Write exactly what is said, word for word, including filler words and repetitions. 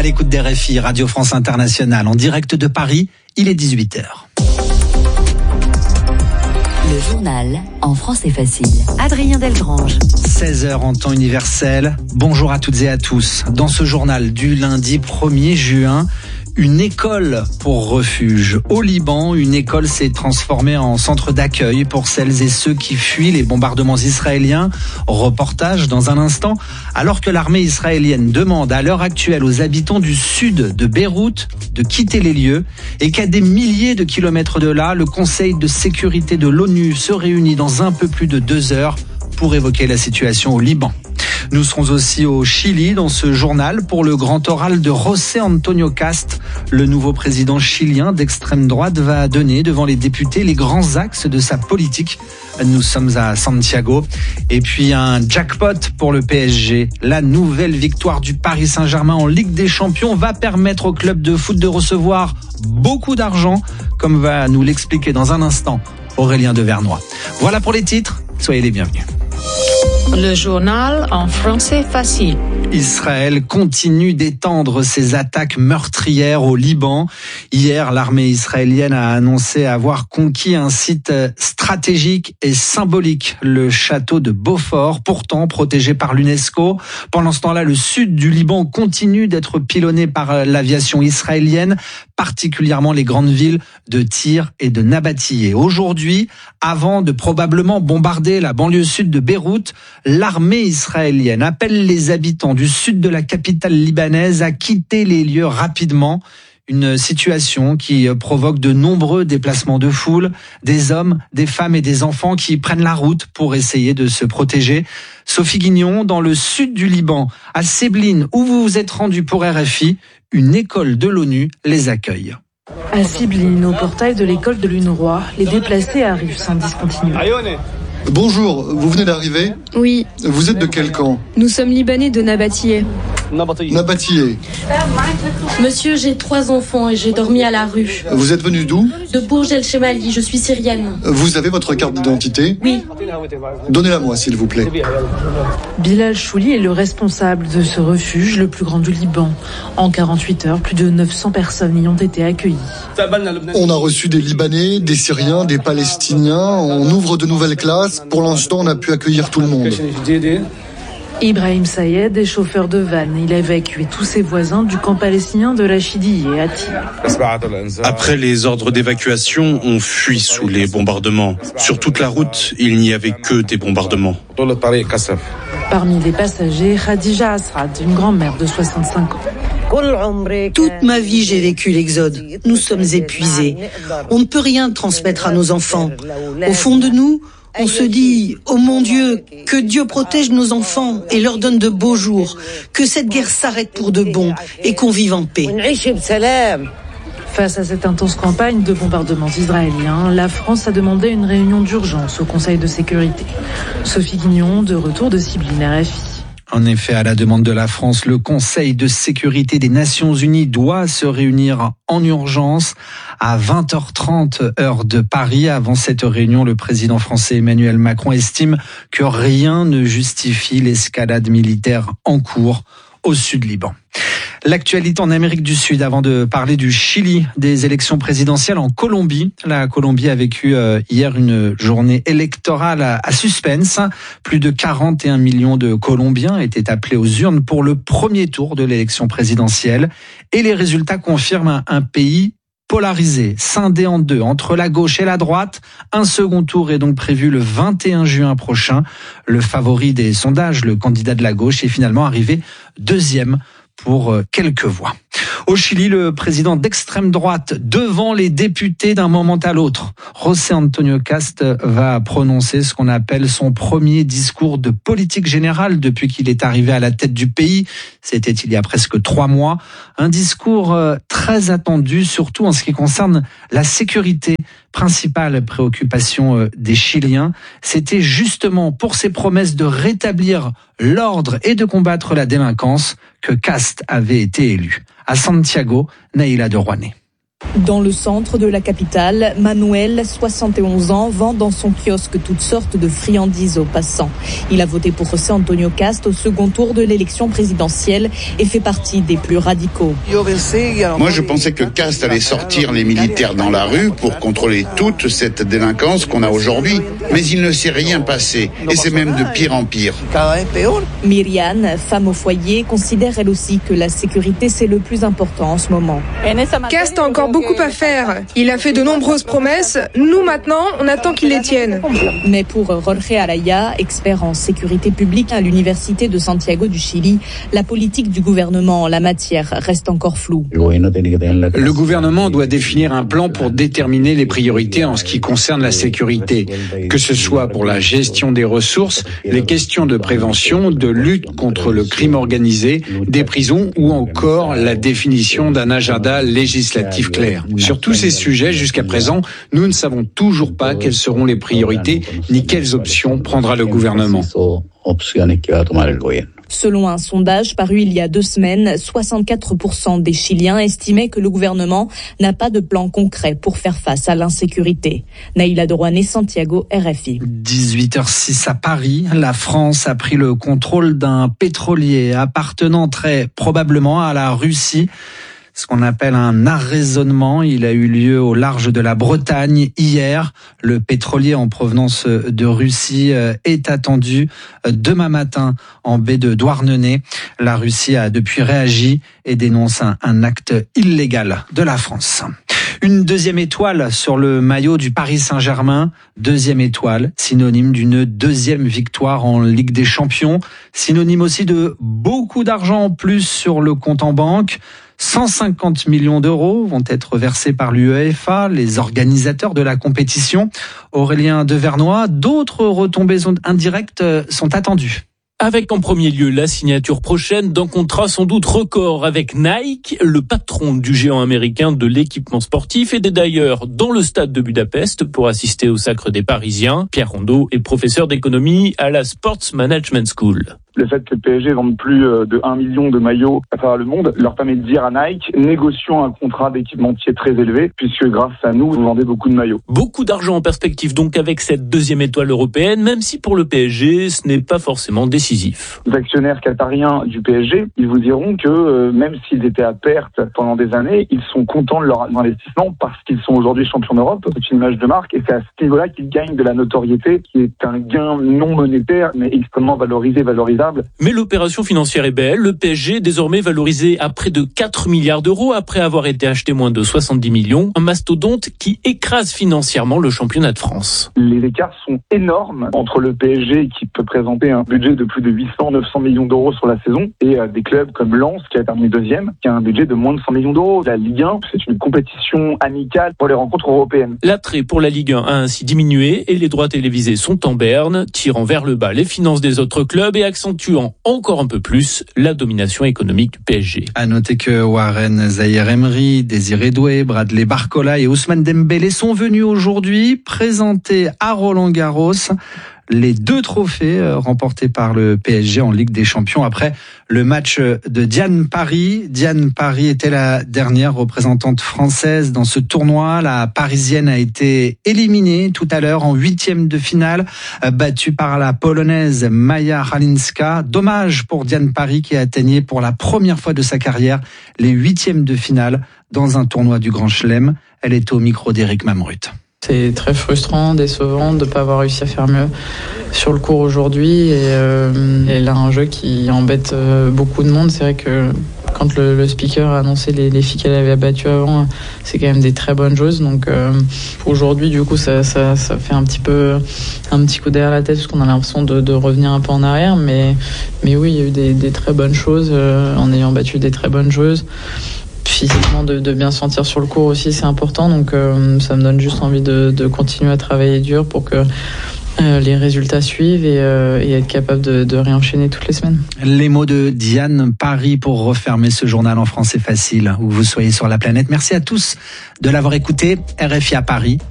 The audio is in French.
À l'écoute des R F I, Radio France Internationale, en direct de Paris, il est dix-huit heures. Le journal en français facile. Adrien Delgrange. seize heures en temps universel. Bonjour à toutes et à tous. Dans ce journal du lundi premier juin, une école pour refuge. Au Liban, une école s'est transformée en centre d'accueil pour celles et ceux qui fuient les bombardements israéliens. Reportage dans un instant. Alors que l'armée israélienne demande à l'heure actuelle aux habitants du sud de Beyrouth de quitter les lieux et qu'à des milliers de kilomètres de là, le Conseil de sécurité de l'ONU se réunit dans un peu plus de deux heures pour évoquer la situation au Liban. Nous serons aussi au Chili dans ce journal pour le grand oral de José Antonio Cast. Le nouveau président chilien d'extrême droite va donner devant les députés les grands axes de sa politique. Nous sommes à Santiago. Et puis un jackpot pour le P S G. La nouvelle victoire du Paris Saint-Germain en Ligue des Champions va permettre au club de foot de recevoir beaucoup d'argent, comme va nous l'expliquer dans un instant Aurélien Devernois. Voilà pour les titres. Soyez les bienvenus. Le journal en français facile. Israël continue d'étendre ses attaques meurtrières au Liban. Hier, l'armée israélienne a annoncé avoir conquis un site stratégique et symbolique, le château de Beaufort, pourtant protégé par l'UNESCO. Pendant ce temps-là, le sud du Liban continue d'être pilonné par l'aviation israélienne, particulièrement les grandes villes de Tyr et de Nabatiyeh. Aujourd'hui, avant de probablement bombarder la banlieue sud de Beyrouth, l'armée israélienne appelle les habitants du sud de la capitale libanaise à quitter les lieux rapidement. Une situation qui provoque de nombreux déplacements de foule, des hommes, des femmes et des enfants qui prennent la route pour essayer de se protéger. Sophie Guignon, dans le sud du Liban, à Sebline, où vous vous êtes rendu pour R F I, une école de l'ONU les accueille. À Sebline, au portail de l'école de l'UNRWA, les déplacés arrivent sans discontinuer. Bonjour, vous venez d'arriver ? Oui. Vous êtes de quel camp ? Nous sommes libanais de Nabatiyeh. Nabatiyeh. Monsieur, j'ai trois enfants et j'ai dormi à la rue. Vous êtes venu d'où ? De Bourj El Chemali, je suis syrienne. Vous avez votre carte d'identité ? Oui. Donnez-la moi, s'il vous plaît. Bilal Chouli est le responsable de ce refuge, le plus grand du Liban. En quarante-huit heures, plus de neuf cents personnes y ont été accueillies. On a reçu des Libanais, des Syriens, des Palestiniens. On ouvre de nouvelles classes. Pour l'instant, on a pu accueillir tout le monde. Ibrahim Sayed est chauffeur de van. Il a évacué tous ses voisins du camp palestinien de Rachidiyeh à Tyr. Après les ordres d'évacuation, on fuit sous les bombardements. Sur toute la route, il n'y avait que des bombardements. Parmi les passagers, Khadija Asrad, une grand-mère de soixante-cinq ans. Toute ma vie, j'ai vécu l'exode. Nous sommes épuisés. On ne peut rien transmettre à nos enfants. Au fond de nous, on se dit, oh mon Dieu, que Dieu protège nos enfants et leur donne de beaux jours, que cette guerre s'arrête pour de bon et qu'on vive en paix. Face à cette intense campagne de bombardements israéliens, la France a demandé une réunion d'urgence au Conseil de sécurité. Sophie Guignon, de retour de Sebline, R F I. En effet, à la demande de la France, le Conseil de sécurité des Nations Unies doit se réunir en urgence à vingt heures trente heure de Paris. Avant cette réunion, le président français Emmanuel Macron estime que rien ne justifie l'escalade militaire en cours au sud Liban. L'actualité en Amérique du Sud, avant de parler du Chili, des élections présidentielles en Colombie. La Colombie a vécu hier une journée électorale à suspense. Plus de quarante et un millions de Colombiens étaient appelés aux urnes pour le premier tour de l'élection présidentielle. Et les résultats confirment un pays polarisé, scindé en deux, entre la gauche et la droite. Un second tour est donc prévu le vingt et un juin prochain. Le favori des sondages, le candidat de la gauche, est finalement arrivé deuxième pour quelques voix. Au Chili, le président d'extrême droite devant les députés d'un moment à l'autre. José Antonio Cast va prononcer ce qu'on appelle son premier discours de politique générale depuis qu'il est arrivé à la tête du pays. C'était il y a presque trois mois. Un discours très attendu, surtout en ce qui concerne la sécurité, principale préoccupation des Chiliens. C'était justement pour ses promesses de rétablir l'ordre et de combattre la délinquance que Cast avait été élu. À Santiago, Naïla de Rouanet. Dans le centre de la capitale, Manuel, soixante et onze ans, vend dans son kiosque toutes sortes de friandises aux passants. Il a voté pour José Antonio Cast au second tour de l'élection présidentielle et fait partie des plus radicaux. Moi, je pensais que Cast allait sortir les militaires dans la rue pour contrôler toute cette délinquance qu'on a aujourd'hui. Mais il ne s'est rien passé et c'est même de pire en pire. Myriane, femme au foyer, considère elle aussi que la sécurité c'est le plus important en ce moment. Cast a encore beaucoup à faire. Il a fait de nombreuses promesses. Nous, maintenant, on attend qu'il les tienne. Mais pour Jorge Araya, expert en sécurité publique à l'université de Santiago du Chili, la politique du gouvernement en la matière reste encore floue. Le gouvernement doit définir un plan pour déterminer les priorités en ce qui concerne la sécurité, que ce soit pour la gestion des ressources, les questions de prévention, de lutte contre le crime organisé, des prisons ou encore la définition d'un agenda législatif clair. Sur tous ces sujets, jusqu'à présent, nous ne savons toujours pas quelles seront les priorités ni quelles options prendra le gouvernement. Selon un sondage paru il y a deux semaines, soixante-quatre pour cent des Chiliens estimaient que le gouvernement n'a pas de plan concret pour faire face à l'insécurité. Naïla Drouanet, Santiago, R F I. dix-huit heures six à Paris, la France a pris le contrôle d'un pétrolier appartenant très probablement à la Russie. Ce qu'on appelle un arraisonnement, il a eu lieu au large de la Bretagne hier. Le pétrolier en provenance de Russie est attendu demain matin en baie de Douarnenez. La Russie a depuis réagi et dénonce un, un acte illégal de la France. Une deuxième étoile sur le maillot du Paris Saint-Germain. Deuxième étoile, synonyme d'une deuxième victoire en Ligue des Champions. Synonyme aussi de beaucoup d'argent en plus sur le compte en banque. cent cinquante millions d'euros vont être versés par l'UEFA, les organisateurs de la compétition. Aurélien Devernois, d'autres retombées indirectes sont attendues. Avec en premier lieu la signature prochaine d'un contrat sans doute record avec Nike. Le patron du géant américain de l'équipement sportif est d'ailleurs dans le stade de Budapest pour assister au Sacre des Parisiens. Pierre Rondeau est professeur d'économie à la Sports Management School. Le fait que le P S G vende plus de un million de maillots à travers le monde leur permet de dire à Nike, négocions un contrat d'équipementier très élevé, puisque grâce à nous, vous vendez beaucoup de maillots. Beaucoup d'argent en perspective donc avec cette deuxième étoile européenne, même si pour le P S G, ce n'est pas forcément décisif. Les actionnaires qatariens du P S G, ils vous diront que euh, même s'ils étaient à perte pendant des années, ils sont contents de leur investissement parce qu'ils sont aujourd'hui champions d'Europe. C'est une image de marque et c'est à ce niveau-là qu'ils gagnent de la notoriété, qui est un gain non monétaire, mais extrêmement valorisé, valorisé. Mais l'opération financière est belle. Le P S G est désormais valorisé à près de quatre milliards d'euros après avoir été acheté moins de soixante-dix millions. Un mastodonte qui écrase financièrement le championnat de France. Les écarts sont énormes entre le P S G qui peut présenter un budget de plus de huit cents à neuf cents millions d'euros sur la saison et des clubs comme Lens qui a terminé deuxième, qui a un budget de moins de cent millions d'euros. La Ligue un, c'est une compétition amicale pour les rencontres européennes. L'attrait pour la Ligue un a ainsi diminué et les droits télévisés sont en berne, tirant vers le bas les finances des autres clubs et accentuant encore un peu plus la domination économique du P S G. À noter que Warren Zaïre-Emery, Désiré Doué, Bradley Barcola et Ousmane Dembélé sont venus aujourd'hui présenter à Roland-Garros les deux trophées remportés par le P S G en Ligue des Champions après le match de Diane Paris. Diane Paris était la dernière représentante française dans ce tournoi. La Parisienne a été éliminée tout à l'heure en huitième de finale, battue par la Polonaise Maja Halinska. Dommage pour Diane Paris qui a atteigné pour la première fois de sa carrière les huitièmes de finale dans un tournoi du Grand Chelem. Elle est au micro d'Éric Mamrut. C'est très frustrant, décevant de ne pas avoir réussi à faire mieux sur le court aujourd'hui. Et euh, elle a un jeu qui embête euh, beaucoup de monde. C'est vrai que quand le, le speaker a annoncé les, les filles qu'elle avait battues avant, c'est quand même des très bonnes choses. Donc euh, pour aujourd'hui, du coup, ça, ça, ça fait un petit peu un petit coup derrière la tête parce qu'on a l'impression de, de revenir un peu en arrière. Mais, mais oui, il y a eu des, des très bonnes choses euh, en ayant battu des très bonnes choses. Physiquement, de, de bien sentir sur le court aussi, c'est important. Donc, euh, ça me donne juste envie de, de continuer à travailler dur pour que euh, les résultats suivent et, euh, et être capable de, de réenchaîner toutes les semaines. Les mots de Diane Paris pour refermer ce journal en français facile, où vous soyez sur la planète. Merci à tous de l'avoir écouté. R F I à Paris.